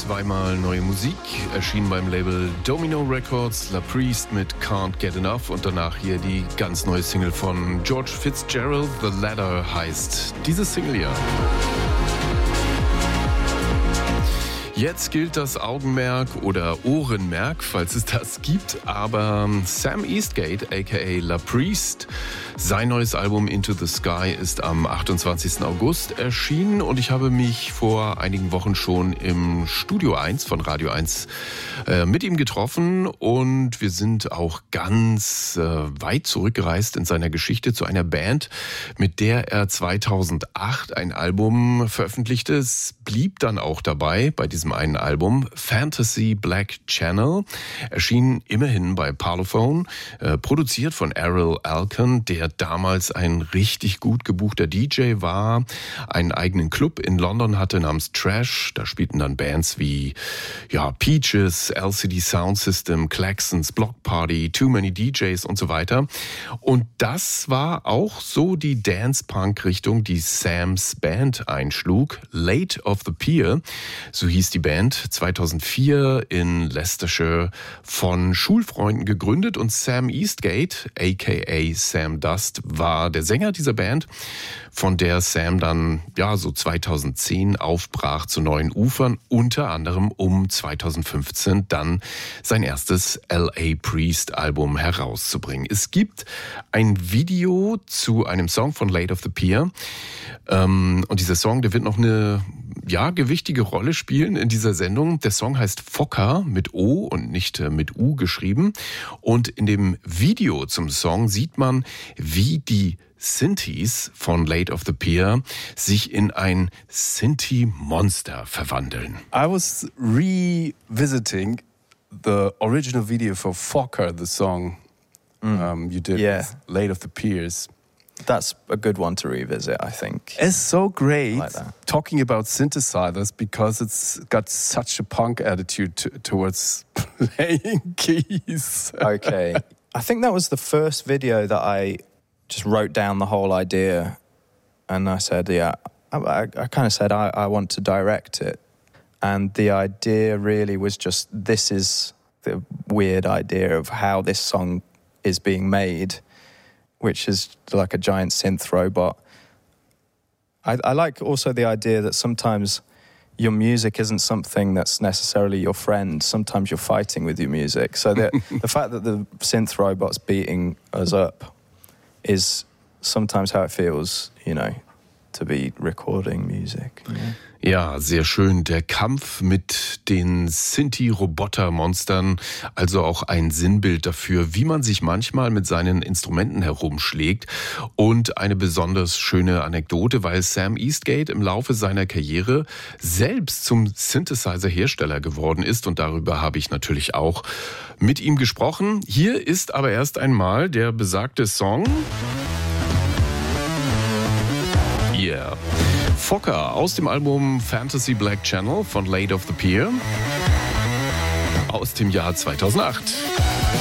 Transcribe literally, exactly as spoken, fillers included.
zweimal neue Musik, erschien beim Label Domino Records, La Priest mit Can't Get Enough und danach hier die ganz neue Single von George Fitzgerald, The Ladder heißt diese Single ja. Jetzt gilt das Augenmerk oder Ohrenmerk, falls es das gibt, aber Sam Eastgate, aka La Priest, sein neues Album Into the Sky ist am achtundzwanzigsten August erschienen und ich habe mich vor einigen Wochen schon im Studio eins von Radio eins äh, mit ihm getroffen und wir sind auch ganz äh, weit zurückgereist in seiner Geschichte zu einer Band, mit der er zweitausendacht ein Album veröffentlichte. Es blieb dann auch dabei bei diesem ein Album, Fantasy Black Channel, erschien immerhin bei Parlophone, äh, produziert von Errol Alkan, der damals ein richtig gut gebuchter D J war, einen eigenen Club in London hatte namens Trash, da spielten dann Bands wie ja, Peaches, L C D Sound System, Claxons, Block Party, Too Many D Js und so weiter. Und das war auch so die Dance-Punk-Richtung, die Sams Band einschlug, Late of the Pier, so hieß die Band, zweitausendvier in Leicestershire von Schulfreunden gegründet und Sam Eastgate, aka Sam Dust, war der Sänger dieser Band, von der Sam dann ja so zweitausendzehn aufbrach zu neuen Ufern, unter anderem um zweitausendfünfzehn dann sein erstes L A Priest Album herauszubringen. Es gibt ein Video zu einem Song von Late of the Pier ähm, und dieser Song, der wird noch eine ja, gewichtige Rolle spielen in dieser Sendung. Der Song heißt Fokker mit O und nicht mit U geschrieben. Und in dem Video zum Song sieht man, wie die Synthes von Late of the Pier sich in ein Synthi-Monster verwandeln. I was revisiting the original video for Fokker, the song mm. um, you did yeah. with Late of the Piers. That's a good one to revisit, I think. It's so great like that. talking about synthesizers because it's got such a punk attitude to, towards playing keys. Okay. I think that was the first video that I just wrote down the whole idea and I said, yeah, I, I, I kind of said I, I want to direct it. And the idea really was just, this is the weird idea of how this song is being made, which is like a giant synth robot. I, I like also the idea that sometimes your music isn't something that's necessarily your friend. Sometimes you're fighting with your music. So the, the fact that the synth robot's beating us up is sometimes how it feels, you know, to be recording music. You know? Ja, sehr schön. Der Kampf mit den Synthi-Roboter-Monstern, also auch ein Sinnbild dafür, wie man sich manchmal mit seinen Instrumenten herumschlägt. Und eine besonders schöne Anekdote, weil Sam Eastgate im Laufe seiner Karriere selbst zum Synthesizer-Hersteller geworden ist. Und darüber habe ich natürlich auch mit ihm gesprochen. Hier ist aber erst einmal der besagte Song. Yeah. Fokker aus dem Album Fantasy Black Channel von Late of the Pier aus dem Jahr zweitausendacht.